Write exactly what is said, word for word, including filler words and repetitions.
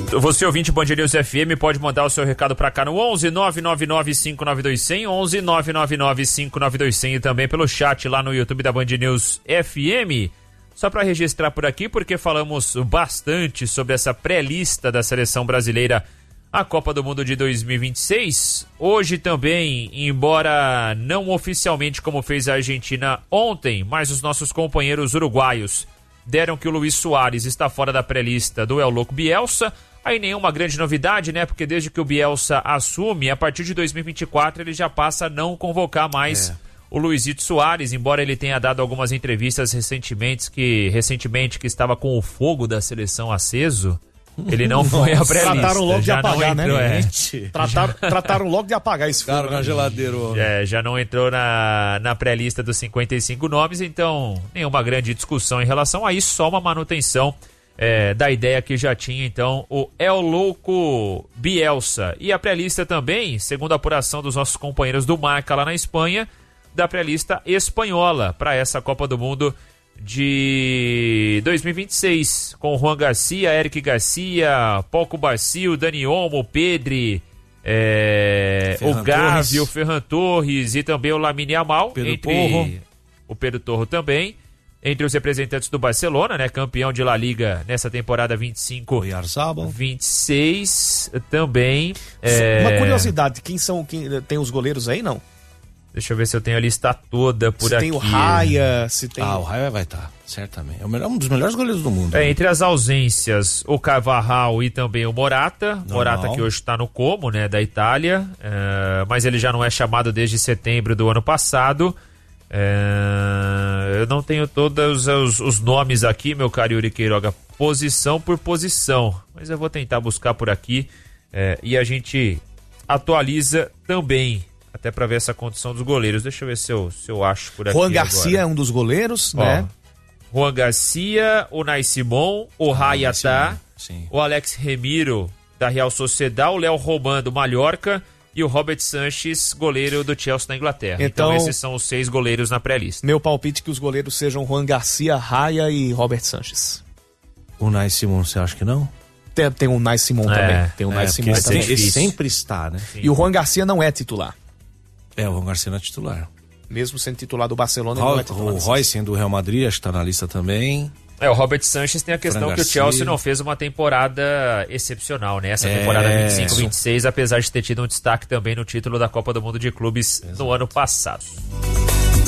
Você, ouvinte Band News F M, pode mandar o seu recado pra cá no onze nove nove nove cinco nove dois zero zero, onze nove nove nove cinco nove dois zero zero e também pelo chat lá no YouTube da Band News F M. Só para registrar por aqui, porque falamos bastante sobre essa pré-lista da seleção brasileira à Copa do Mundo de dois mil e vinte e seis. Hoje também, embora não oficialmente como fez a Argentina ontem, mas os nossos companheiros uruguaios deram que o Luis Soares está fora da pré-lista do El Louco Bielsa. Aí nenhuma grande novidade, né? Porque desde que o Bielsa assume, a partir de dois mil e vinte e quatro ele já passa a não convocar mais é. o Luizito Soares, embora ele tenha dado algumas entrevistas recentemente que, recentemente que estava com o fogo da seleção aceso. Ele não foi a pré-lista. Trataram logo já de apagar, entrou, né? É. Trataram, trataram logo de apagar esse fogo. na geladeira. É, já não entrou na, na pré-lista dos cinquenta e cinco nomes, então nenhuma grande discussão em relação a isso, só uma manutenção é, da ideia que já tinha, então, o El Louco Bielsa. E a pré-lista também, segundo a apuração dos nossos companheiros do Marca lá na Espanha, da pré-lista espanhola para essa Copa do Mundo de dois mil e vinte e seis, com Juan Garcia, Eric Garcia, Paulo Barcio, Dani Olmo, Pedri, é, o Gavi, o Ferran Torres e também o Lamine Yamal, Pedro entre Porro. o Pedro Torro também, entre os representantes do Barcelona, né, campeão de La Liga nessa temporada vinte e cinco vinte e seis também. É... Uma curiosidade, quem são, quem, tem os goleiros aí, não? Deixa eu ver se eu tenho a lista toda por se aqui. Se tem o Raya, se tem... Ah, o Raya vai estar, tá, certamente. É o melhor, um dos melhores goleiros do mundo. É, né? entre as ausências, o Carvajal e também o Morata. Normal. Morata que hoje está no Como, né, da Itália. É, mas ele já não é chamado desde setembro do ano passado. É, eu não tenho todos os, os nomes aqui, meu caro Yuri Queiroga, posição por posição. Mas eu vou tentar buscar por aqui é, e a gente atualiza também. Até pra ver essa condição dos goleiros. Deixa eu ver se eu, se eu acho por aqui. Juan Garcia agora. é um dos goleiros, Ó, né? Juan Garcia, o Nai Simon, o ah, Raya tá, o Alex Remiro da Real Sociedad, o Léo Roman do Mallorca e o Robert Sanches, goleiro do Chelsea na Inglaterra. Então, então esses são os seis goleiros na pré-lista. Meu palpite é que os goleiros sejam Juan Garcia, Raya e Robert Sanches. O Nai Simon, você acha que não? Tem, tem o Nai Simon é, também. Tem o Nai é, Simon também. Ele sempre está, né? Sim. E o Juan Garcia não é titular. É, o Juan Garcia não é titular. Mesmo sendo titular do Barcelona, Ro- ele não é titular. O Royce do Real Madrid, acho que tá na lista também. É, o Robert Sanches tem a questão Fran que Garcia. o Chelsea não fez uma temporada excepcional, né? Essa É, temporada vinte e cinco vinte e seis, apesar de ter tido um destaque também no título da Copa do Mundo de Clubes Exato. no ano passado.